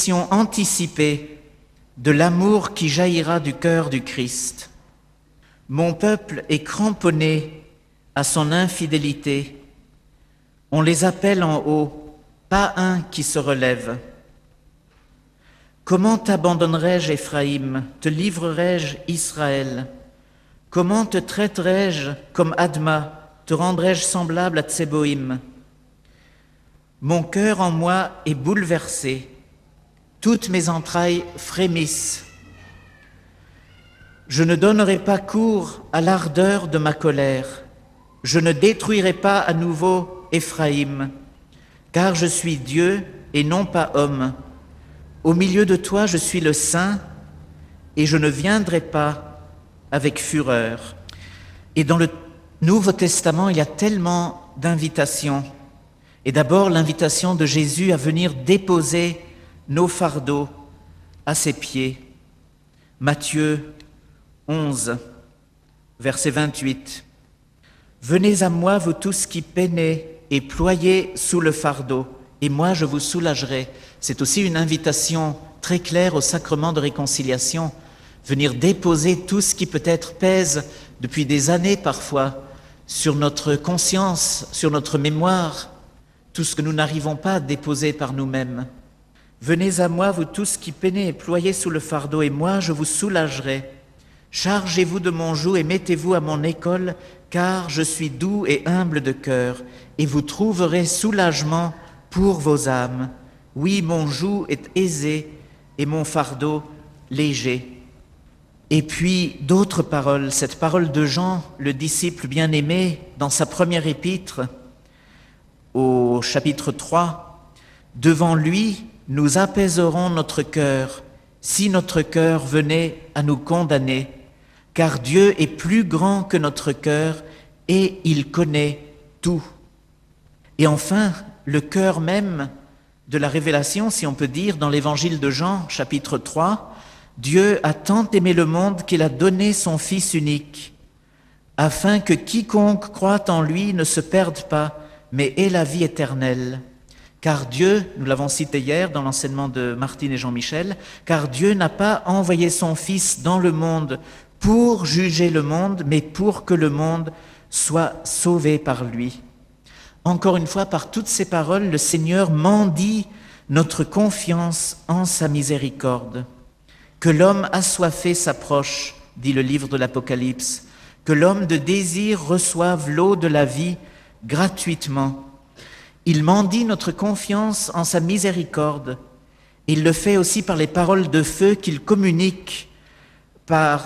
répétition anticipée de l'amour qui jaillira du cœur du Christ. Mon peuple est cramponné à son infidélité. On les appelle en haut, pas un qui se relève. Comment t'abandonnerai-je, Éphraïm? Te livrerai-je, Israël? Comment te traiterai-je comme Adma? Te rendrai-je semblable à Tseboïm? Mon cœur en moi est bouleversé, toutes mes entrailles frémissent. Je ne donnerai pas cours à l'ardeur de ma colère, je ne détruirai pas à nouveau Éphraïm, car je suis Dieu et non pas homme. Au milieu de toi, je suis le Saint, et je ne viendrai pas avec fureur. Et dans le Nouveau Testament, il y a tellement d'invitations. Et d'abord, l'invitation de Jésus à venir déposer nos fardeaux à ses pieds. Matthieu 11, verset 28. Venez à moi, vous tous qui peinez et ployez sous le fardeau, et moi je vous soulagerai. C'est aussi une invitation très claire au sacrement de réconciliation. Venir déposer tout ce qui peut-être pèse depuis des années parfois sur notre conscience, sur notre mémoire, tout ce que nous n'arrivons pas à déposer par nous-mêmes. Venez à moi, vous tous qui peinez et ployez sous le fardeau, et moi je vous soulagerai. Chargez-vous de mon joug et mettez-vous à mon école, car je suis doux et humble de cœur, et vous trouverez soulagement pour vos âmes. Oui, mon joug est aisé et mon fardeau léger. Et puis d'autres paroles, cette parole de Jean, le disciple bien-aimé, dans sa première épître, au chapitre 3, « Devant lui, nous apaiserons notre cœur, si notre cœur venait à nous condamner, car Dieu est plus grand que notre cœur et il connaît tout. » Et enfin, le cœur même de la révélation, si on peut dire, dans l'évangile de Jean, chapitre 3, « Dieu a tant aimé le monde qu'il a donné son Fils unique, afin que quiconque croit en lui ne se perde pas, mais ait la vie éternelle. Car Dieu, nous l'avons cité hier dans l'enseignement de Martine et Jean-Michel, car Dieu n'a pas envoyé son Fils dans le monde pour juger le monde, mais pour que le monde soit sauvé par lui. » Encore une fois, par toutes ces paroles, le Seigneur mendie notre confiance en sa miséricorde. Que l'homme assoiffé s'approche, dit le livre de l'Apocalypse, que l'homme de désir reçoive l'eau de la vie gratuitement. Il mendie notre confiance en sa miséricorde. Il le fait aussi par les paroles de feu qu'il communique, à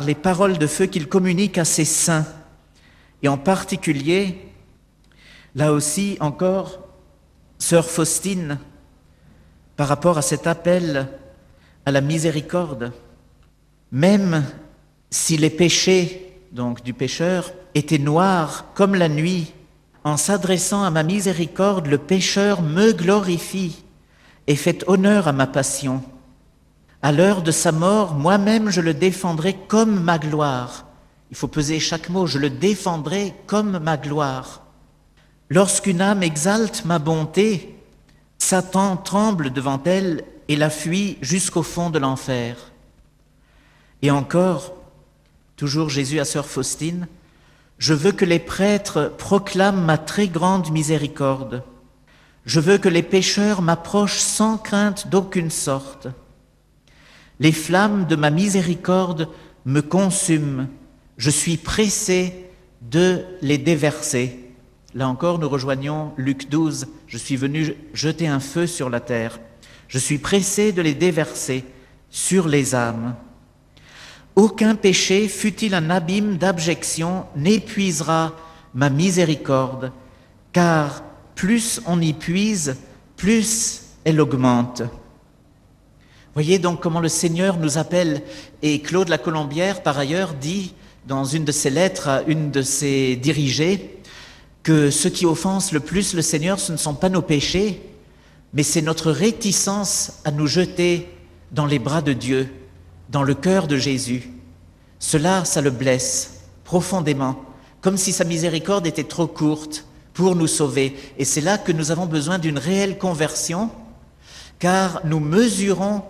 ses saints. Et en particulier, là aussi encore, sœur Faustine, par rapport à cet appel à la miséricorde, même si les péchés, donc du pécheur, étaient noirs comme la nuit, en s'adressant à ma miséricorde, le pécheur me glorifie et fait honneur à ma passion. À l'heure de sa mort, moi-même je le défendrai comme ma gloire. Il faut peser chaque mot, je le défendrai comme ma gloire. Lorsqu'une âme exalte ma bonté, Satan tremble devant elle et la fuit jusqu'au fond de l'enfer. Et encore, toujours Jésus à sœur Faustine, je veux que les prêtres proclament ma très grande miséricorde. Je veux que les pécheurs m'approchent sans crainte d'aucune sorte. Les flammes de ma miséricorde me consument. Je suis pressé de les déverser. Là encore, nous rejoignons Luc 12. Je suis venu jeter un feu sur la terre. Je suis pressé de les déverser sur les âmes. Aucun péché, fût-il un abîme d'abjection, n'épuisera ma miséricorde, car plus on y puise, plus elle augmente. Voyez donc comment le Seigneur nous appelle. Et Claude la Colombière, par ailleurs, dit dans une de ses lettres à une de ses dirigées que ce qui offense le plus le Seigneur, ce ne sont pas nos péchés, mais c'est notre réticence à nous jeter dans les bras de Dieu, dans le cœur de Jésus. Cela, ça le blesse profondément, comme si sa miséricorde était trop courte pour nous sauver. Et c'est là que nous avons besoin d'une réelle conversion, car nous mesurons